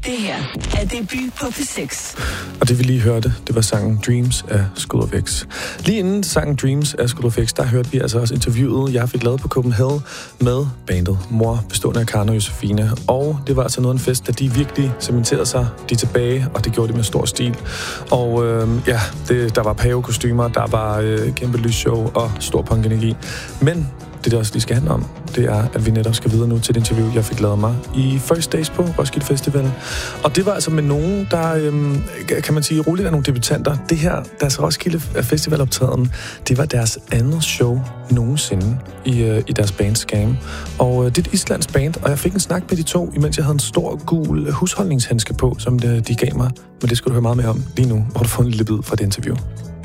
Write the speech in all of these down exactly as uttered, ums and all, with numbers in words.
Det her er Debut på P seks. Og det vi lige hørte, det var sangen Dreams af School of X. Lige inden sangen Dreams af School of X, der hørte vi altså også interviewet, jeg fik lavet på Copenhagen med bandet Mor, bestående af Karen og Josefine. Og det var altså noget af en fest, da de virkelig cementerede sig, de er tilbage, og det gjorde de med stor stil. Og øh, ja, det, der var pavekostymer, der var øh, kæmpe lysshow og stor punkenergi. Men det, der også lige skal handle om, det er, at vi netop skal videre nu til et interview, jeg fik lavet mig i First Days på Roskilde Festival. Og det var altså med nogen, der, øhm, kan man sige, roligt er nogle debutanter. Det her, deres Roskilde Festivaloptræden, det var deres andet show nogensinde i, øh, i deres band Scam. Og øh, det er et islandsk band, og jeg fik en snak med de to, imens jeg havde en stor, gul husholdningshandske på, som de, de gav mig. Men det skal du høre meget mere om lige nu, hvor du får en lille bid fra det interview.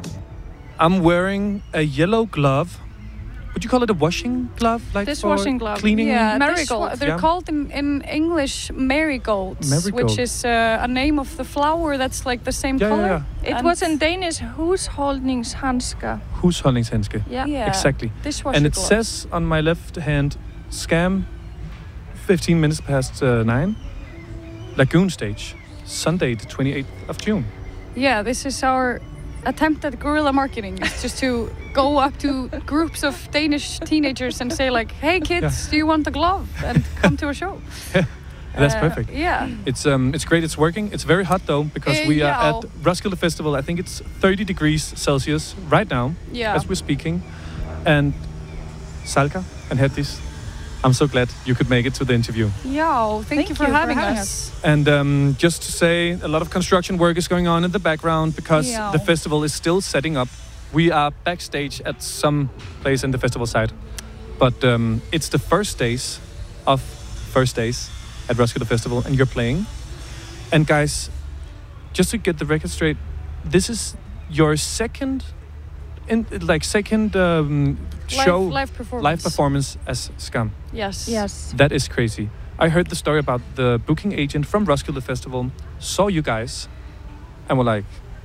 I'm wearing a yellow glove. Would you call it a washing glove? Like dishwashing glove. Cleaning? Yeah, marigold. They're Yeah. called in, in English marigolds, Marigold. which is uh, a name of the flower that's like the same Yeah, color. yeah, It And- was in Danish husholdningshandsker. Husholdningshandske. Yeah. Yeah. Exactly. Dishwasher And it gloves. says on my left hand, Scam, fifteen minutes past uh, nine, Lagoon Stage, Sunday the twenty-eighth of June. Yeah, this is our attempt at guerrilla marketing. It's just to go up to groups of Danish teenagers and say like, "Hey kids, Yeah. do you want a glove?" and come to a show. That's Uh, perfect. Yeah. It's um, it's great. It's working. It's very hot though because Uh, we are yeah. at Roskilde Festival. I think it's thirty degrees Celsius right now Yeah. as we're speaking. And Salka and Hedis, I'm so glad you could make it to the interview. Yeah, thank, Thank you for you for having having us. And um, just to say, a lot of construction work is going on in the background because Yeah. the festival is still setting up. We are backstage at some place in the festival site, but um, it's the first days of first days at Roskilde Festival, and you're playing. And guys, just to get the record straight, this is your second, in like second um, show, Live, live performance. live performance as Scam. Yes. Yes. That is crazy. I heard the story about the booking agent from Roskilde Festival, saw you guys, and were like,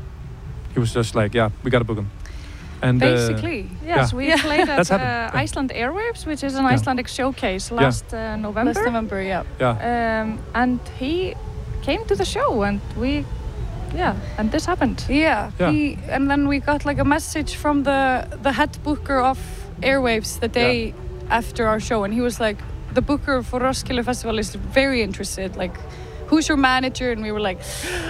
he was just like, yeah, we gotta book him. And Basically. Yes, Yeah. we Yeah. played That's at happened. uh, Iceland Airwaves, which is an Yeah. Icelandic showcase last uh, November. Last November, yeah. yeah, Um, and he came to the show, and we, yeah, and this happened. Yeah. Yeah. He, and then we got like a message from the the head booker of Airwaves the day after our show, and he was like, the booker for Roskilde Festival is very interested. Like, who's your manager? And we were like,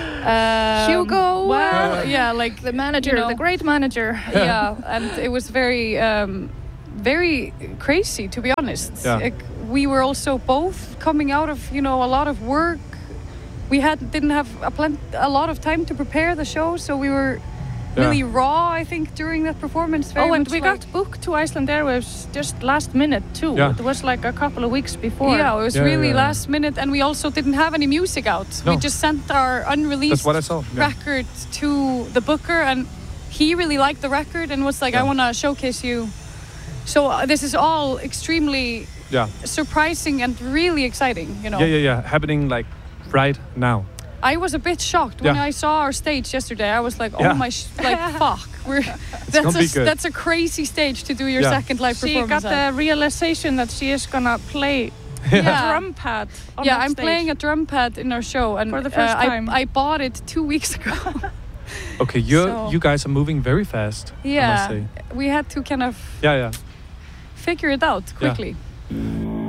um, Hugo. Well, yeah, like The manager, you know, the great manager. yeah, and it was very, um, very crazy to be honest. Yeah. Like, we were also both coming out of you know a lot of work. We had didn't have a plen- a lot of time to prepare the show, so we were Yeah. really raw. I think during that performance. Very Oh, and much we like, got booked to Iceland Airwaves just last minute too. Yeah. It was like a couple of weeks before. Yeah, it was Yeah, really yeah, yeah. last minute, and we also didn't have any music out. No. We just sent our unreleased that's what I saw. Yeah. record to the booker, and he really liked the record and was like, Yeah. "I want to showcase you." So uh, this is all extremely Yeah, surprising and really exciting, you know. yeah, yeah, yeah. Happening like right now. I was a bit shocked when Yeah. I saw our stage yesterday. I was like, "Oh Yeah. my, sh- like fuck, we're gonna that's a, be s- good. that's a crazy stage to do your Yeah. second live She performance." got at. the realization that she is gonna play Yeah. a drum pad on Yeah, that I'm stage. playing a drum pad in our show, and For the first uh, time. I, I bought it two weeks ago. Okay, you So- you guys are moving very fast. I must yeah, say. we had to kind of Yeah, yeah. figure it out quickly.